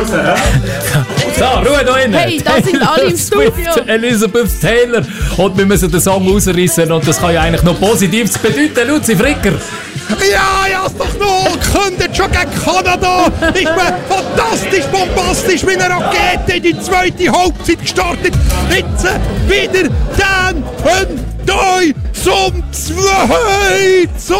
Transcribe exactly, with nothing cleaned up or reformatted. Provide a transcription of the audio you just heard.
So, Ruhe da innen. Hey, da sind alle im Studio. Swift, Elizabeth Taylor. Und wir müssen den Song rausreißen. Und das kann ja eigentlich noch Positives bedeuten, Luzi Fricker. Ja, ja, ist doch noch. Könntet schon gegen Kanada. Ich bin fantastisch, bombastisch wie eine Rakete in die zweite Halbzeit gestartet. Jetzt wieder dann ein Doi zum zwei.